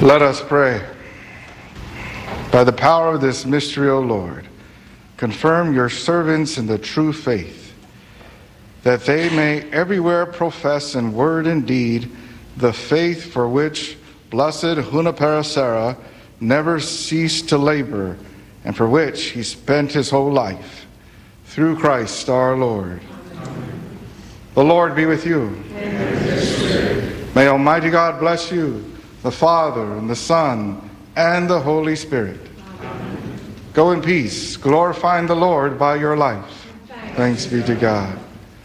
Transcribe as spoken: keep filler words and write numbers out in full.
Let us pray. By the power of this mystery, O Lord, confirm your servants in the true faith, that they may everywhere profess in word and deed the faith for which blessed Junipero Serra never ceased to labor, and for which he spent his whole life. Through Christ our Lord. Amen. The Lord be with you. And with your spirit. May Almighty God bless you, the Father, and the Son, and the Holy Spirit. Amen. Go in peace, glorifying the Lord by your life. Thanks, Thanks be to God.